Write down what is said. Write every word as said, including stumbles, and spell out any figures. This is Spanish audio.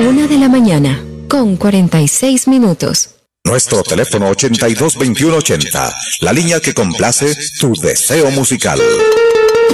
Una de la mañana, con cuarenta y seis minutos. Nuestro teléfono ochenta y dos veintiuno ochenta, la línea que complace tu deseo musical.